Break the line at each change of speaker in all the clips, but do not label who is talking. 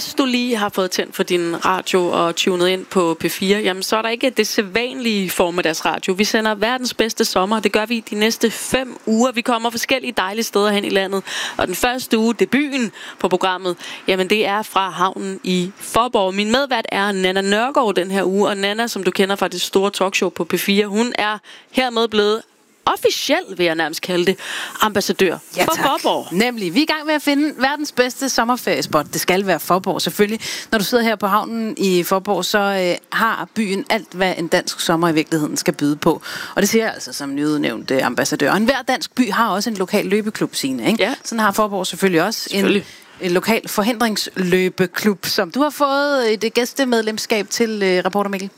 Hvis du lige har fået tændt for din radio og tunet ind på P4, jamen så er der ikke det sædvanlige formiddagsradio. Vi sender verdens bedste sommer. Det gør vi de næste 5 uger. Vi kommer forskellige dejlige steder hen i landet. Og den første uge, debuten på programmet, jamen det er fra havnen i Faaborg. Min medvært er Nanna Nørgaard den her uge. Og Nanna, som du kender fra det store talkshow på P4, hun er hermed blevet officielt, vil jeg nærmest kalde det, ambassadør for Faaborg.
Nemlig. Vi er i gang med at finde verdens bedste sommerferiespot. Det skal være Faaborg, selvfølgelig. Når du sidder her på havnen i Faaborg, så har byen alt, hvad en dansk sommer i virkeligheden skal byde på. Og det siger jeg altså som nyudnævnt ambassadør. Og hver dansk by har også en lokal løbeklub, Signe, ikke?
Ja.
Sådan har Faaborg selvfølgelig også en lokal forhindringsløbeklub, som du har fået et gæstemedlemskab til, reporter Mikkel.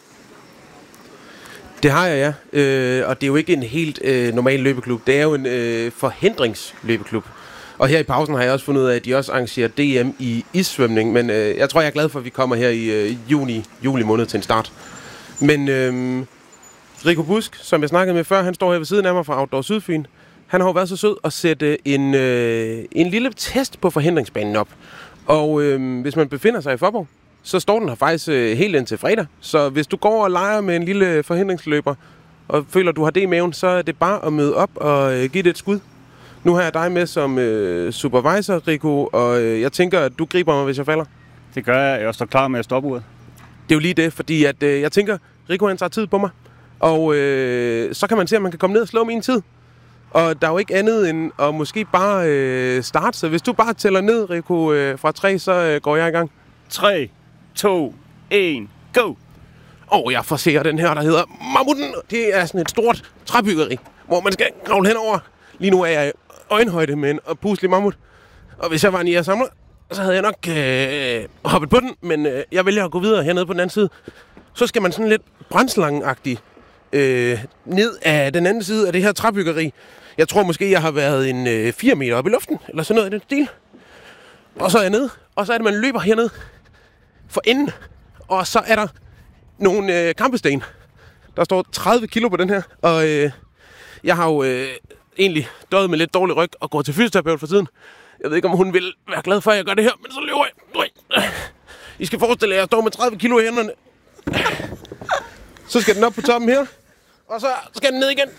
Det har jeg, ja. Og det er jo ikke en helt normal løbeklub. Det er jo en forhindringsløbeklub. Og her i pausen har jeg også fundet ud af, at de også arrangerer DM i issvømning. Men jeg tror, jeg er glad for, at vi kommer her i juli måned til en start. Men Rico Busk, som jeg snakkede med før, han står her ved siden af mig fra Outdoor Sydfyn. Han har jo været så sød at sætte en lille test på forhindringsbanen op. Og hvis man befinder sig i Faaborg, så står den her faktisk helt indtil fredag. Så hvis du går og leger med en lille forhindringsløber, og føler, at du har det i maven, så er det bare at møde op og give det et skud. Nu har jeg dig med som supervisor, Rico, og jeg tænker, at du griber mig, hvis jeg falder.
Det gør jeg. Jeg står klar med at stoppe uret.
Det er jo lige det, fordi at, jeg tænker, Rico han tager tid på mig. Og så kan man se, at man kan komme ned og slå min tid. Og der er jo ikke andet end at måske bare starte. Så hvis du bare tæller ned, Rico, fra 3, så går jeg i gang.
3, 2, 1, go!
Og jeg forser den her, der hedder Mammuten. Det er sådan et stort træbyggeri, hvor man skal kravle henover. Lige nu er jeg i øjenhøjde med en puslig mammut. Og hvis jeg var en jægersamler, så havde jeg nok hoppet på den. Men jeg vælger at gå videre hernede på den anden side. Så skal man sådan lidt brændslangen-agtig ned af den anden side af det her træbyggeri. Jeg tror måske, jeg har været en 4 meter op i luften, eller sådan noget i den stil. Og så er jeg nede, og så er det, man løber hernede for enden. Og så er der nogle kampesten. Der står 30 kilo på den her. Og jeg har jo egentlig døjet med lidt dårlig ryg og går til fysioterapeut for tiden. Jeg ved ikke, om hun vil være glad for, at jeg gør det her, men så løber jeg. I skal forestille jer, at jeg står med 30 kilo i hænderne. Så skal den op på toppen her. Og så skal den ned igen.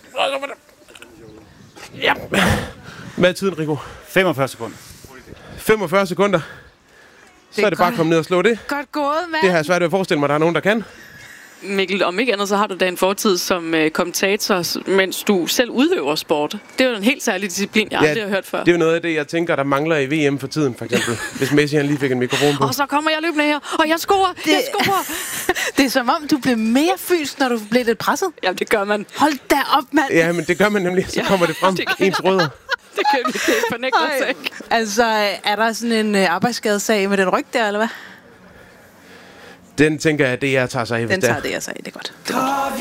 Ja. Hvad er tiden, Rico?
45 sekunder.
45 sekunder. Så er det bare at komme ned og slå det.
Godt gået, mand.
Det har jeg svært ved at forestille mig, at der er nogen, der kan.
Mikkel, om ikke andet, så har du da en fortid som kommentator, mens du selv udøver sport. Det er jo en helt særlig disciplin, jeg aldrig har hørt før.
Det er jo noget af det, jeg tænker, der mangler i VM for tiden, for eksempel. Hvis Messi han lige fik en mikrofon på.
Og så kommer jeg løbende her, og jeg scorer!
Det er som om, du blev mere fysisk, når du blev lidt presset.
Jamen, det gør man.
Hold da op, mand!
Ja, men det gør man nemlig. Så kommer det frem. Ens rødder.
Det kan vi ikke fornægte os ikke.
Altså, er der sådan en arbejdsskadesag med den ryg der, eller hvad?
Den tænker jeg, at det jeg tager sig af.
Den tager det jeg sig af, det er godt.